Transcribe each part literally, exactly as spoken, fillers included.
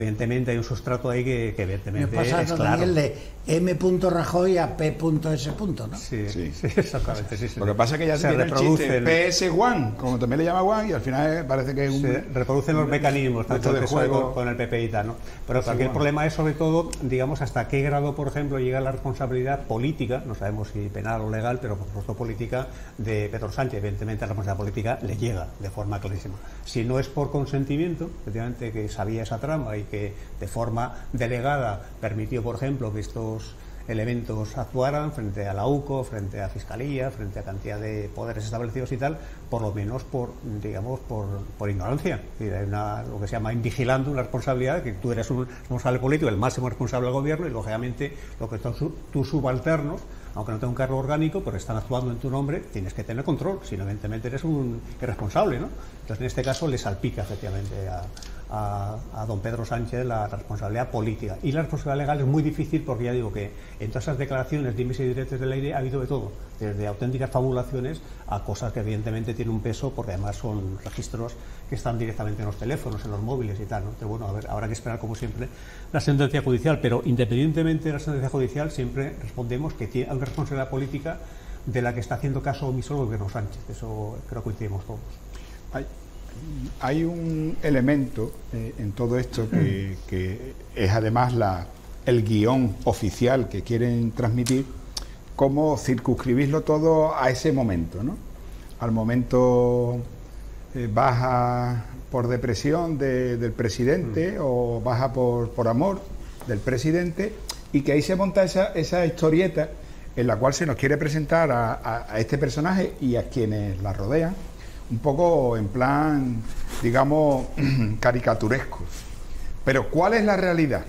Evidentemente hay un sustrato ahí que, que evidentemente Me pasa es también claro. el de M. Rajoy a P. S. ¿no? Sí, Sí. sí, exactamente. Sí, sí. Lo que pasa es que ya se, se tiene el chiste reproducen, P S uno, como también le llama One, y al final parece que es un... se reproducen los mecanismos tanto de el P S O E juego con, con el P P y tal, ¿no? Pero P S aquí el uno. problema es sobre todo, digamos, hasta qué grado, por ejemplo, llega la responsabilidad política, no sabemos si penal o legal, pero por supuesto política, de Pedro Sánchez. Evidentemente la responsabilidad política le llega de forma clarísima. Si no es por consentimiento, efectivamente que sabía esa trama y que de forma delegada permitió, por ejemplo, que estos elementos actuaran frente a la U C O, frente a Fiscalía, frente a cantidad de poderes establecidos y tal, por lo menos por, digamos, por, por ignorancia. Es decir, hay una, lo que se llama invigilando, una responsabilidad, que tú eres un responsable político, el máximo responsable del gobierno, y lógicamente lo que son tus subalternos, aunque no tenga un cargo orgánico, pero están actuando en tu nombre, tienes que tener control, si no, evidentemente eres un irresponsable, ¿no? Entonces, en este caso, le salpica efectivamente a, a, a don Pedro Sánchez la responsabilidad política. Y la responsabilidad legal es muy difícil porque ya digo que en todas esas declaraciones, dimes y diretes del aire, ha habido de todo, desde auténticas fabulaciones a cosas que evidentemente tienen un peso, porque además son registros que están directamente en los teléfonos, en los móviles y tal, ¿no? Pero bueno, a ver, habrá que esperar, como siempre, la sentencia judicial, pero independientemente de la sentencia judicial, siempre respondemos que tiene una responsabilidad política de la que está haciendo caso omiso el gobierno Sánchez. Eso creo que coincidimos todos. Hay, hay un elemento eh, en todo esto que, que es además la, el guión oficial que quieren transmitir, cómo circunscribirlo todo a ese momento, ¿no? Al momento eh, baja por depresión de, del presidente mm. o baja por, por amor del presidente, y que ahí se monta esa, esa historieta en la cual se nos quiere presentar a, a, a este personaje y a quienes la rodean, un poco en plan, digamos, caricaturesco. Pero ¿cuál es la realidad?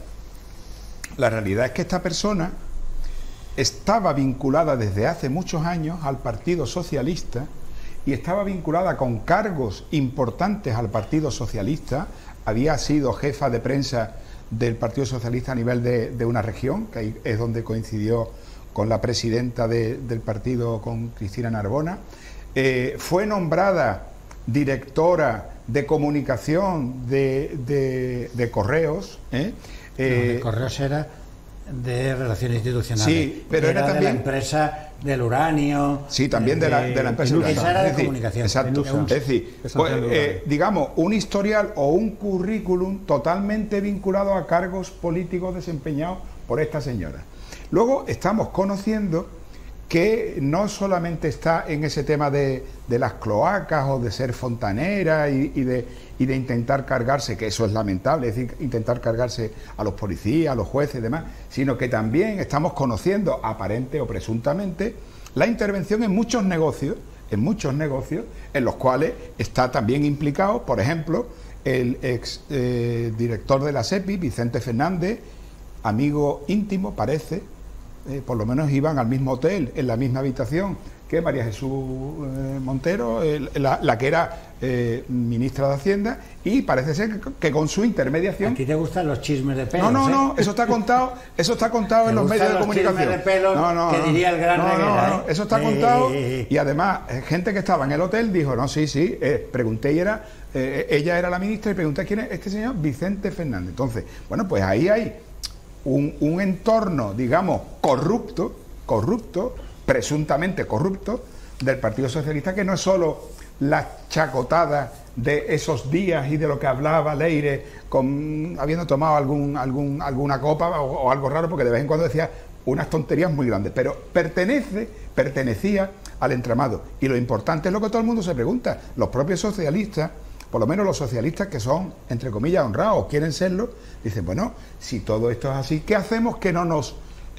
La realidad es que esta persona estaba vinculada desde hace muchos años al Partido Socialista y estaba vinculada con cargos importantes al Partido Socialista. Había sido jefa de prensa del Partido Socialista a nivel de, de una región, que ahí es donde coincidió con la presidenta de, del partido, con Cristina Narbona. Eh, fue nombrada directora de comunicación de, de, de Correos. ¿eh? Eh, no, de Correos era de Relaciones Institucionales. Sí, pero era, era también de la empresa del uranio. Sí, también de, de, la, de la empresa del uranio. Esa era de es decir, comunicación. Exacto. Es decir, pues, eh, digamos, un historial o un currículum totalmente vinculado a cargos políticos desempeñados por esta señora. Luego estamos conociendo que no solamente está en ese tema de, de las cloacas o de ser fontanera y, y, de, y de intentar cargarse, que eso es lamentable, es decir, intentar cargarse a los policías, a los jueces y demás, sino que también estamos conociendo, aparente o presuntamente, la intervención en muchos negocios, en muchos negocios, en los cuales está también implicado, por ejemplo, el ex eh, director de la SEPI, Vicente Fernández, amigo íntimo, parece, Eh, por lo menos iban al mismo hotel, en la misma habitación que María Jesús eh, Montero, eh, la, la que era eh, ministra de Hacienda, y parece ser que, que con su intermediación... ¿A ti te gustan los chismes de pelos? No, no, ¿eh? no, eso está contado, eso está contado en los medios de comunicación. Chismes de pelos no, no, que no, diría el gran no, Reguera, no, no, ¿eh? eso está eh, contado, eh, eh. y además gente que estaba en el hotel dijo, no, sí, sí, eh, pregunté y era, eh, ella era la ministra y pregunté quién es este señor, Vicente Fernández. Entonces, bueno, pues ahí hay un, un entorno, digamos, corrupto, corrupto, presuntamente corrupto, del Partido Socialista, que no es solo la chacotada de esos días y de lo que hablaba Leire, con, habiendo tomado algún, algún, alguna copa o, o algo raro, porque de vez en cuando decía unas tonterías muy grandes, pero pertenece, pertenecía al entramado. Y lo importante es lo que todo el mundo se pregunta, los propios socialistas, por lo menos los socialistas que son, entre comillas, honrados, quieren serlo, dicen, bueno, si todo esto es así, ¿qué hacemos que no nos...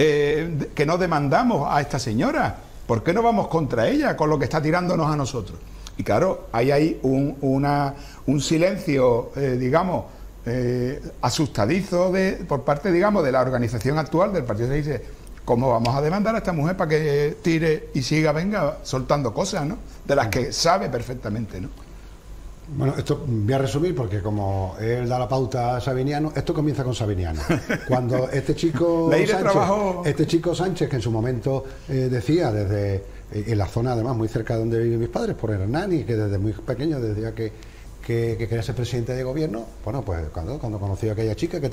Eh, que no demandamos a esta señora? ¿Por qué no vamos contra ella con lo que está tirándonos a nosotros? Y claro, hay ahí un, una, un silencio, eh, digamos, eh, asustadizo de, por parte, digamos, de la organización actual del Partido Socialista. ¿Cómo vamos a demandar a esta mujer para que tire y siga, venga, soltando cosas, ¿no? De las que sabe perfectamente, ¿no? Bueno, esto voy a resumir porque como él da la pauta a Sabiniano, esto comienza con Sabiniano. Cuando este chico Sánchez, trabajó... este chico Sánchez, que en su momento eh, decía desde eh, en la zona además muy cerca de donde viven mis padres, por Hernani, que desde muy pequeño decía que que, que quería ser presidente de gobierno, bueno, pues cuando, cuando conoció a aquella chica que